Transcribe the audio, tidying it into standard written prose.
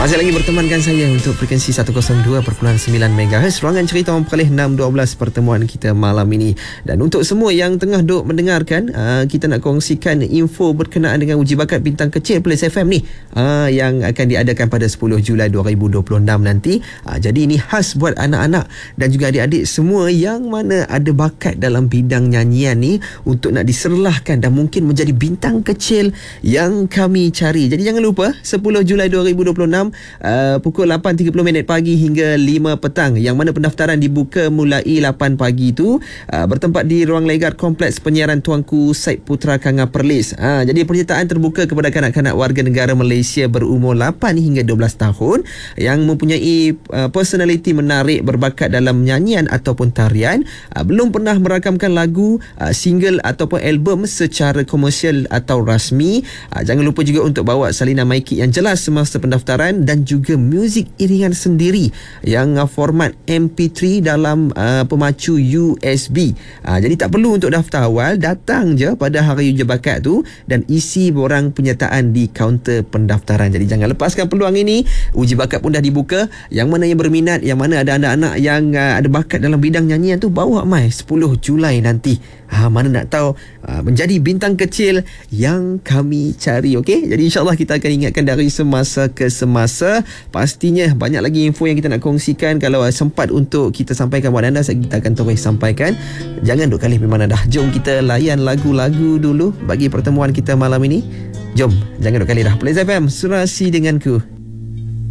Masih lagi bertemankan saya untuk frekuensi 102.9 MHz. Ruangan Cerita Orang Peralih 612 pertemuan kita malam ini. Dan untuk semua yang tengah duk mendengarkan, kita nak kongsikan info berkenaan dengan uji bakat bintang kecil Plus FM ni, yang akan diadakan pada 10 Julai 2026 nanti. Jadi ini khas buat anak-anak dan juga adik-adik semua yang mana ada bakat dalam bidang nyanyian ni untuk nak diserlahkan dan mungkin menjadi bintang kecil yang kami cari. Jadi jangan lupa 10 Julai 2026 pukul 8.30 pagi hingga 5 petang, yang mana pendaftaran dibuka mulai 8 pagi itu, bertempat di ruang legar Kompleks Penyiaran Tuanku Syed Putra Kanga Perlis. Jadi penyertaan terbuka kepada kanak-kanak warga negara Malaysia berumur 8 hingga 12 tahun yang mempunyai personaliti menarik, berbakat dalam nyanyian ataupun tarian, belum pernah merakamkan lagu, single ataupun album secara komersial atau rasmi. Jangan lupa juga untuk bawa salinan mic yang jelas semasa pendaftaran dan juga muzik iringan sendiri yang format MP3 dalam pemacu USB. Jadi tak perlu untuk daftar awal, datang je pada hari uji bakat tu dan isi borang penyertaan di kaunter pendaftaran. Jadi jangan lepaskan peluang ini. Uji bakat pun dah dibuka. Yang mana yang berminat, yang mana ada anak-anak yang ada bakat dalam bidang nyanyian tu, bawa mai 10 Julai nanti. Mana nak tahu menjadi bintang kecil yang kami cari. Okey, jadi insyaAllah kita akan ingatkan dari semasa ke semasa. Pastinya banyak lagi info yang kita nak kongsikan. Kalau sempat untuk kita sampaikan buat anda, kita akan terus sampaikan. Jangan duk kalih memang dah. Jom kita layan lagu-lagu dulu bagi pertemuan kita malam ini. Jom, jangan duk kalih dah. Plus FM, Surasi denganku.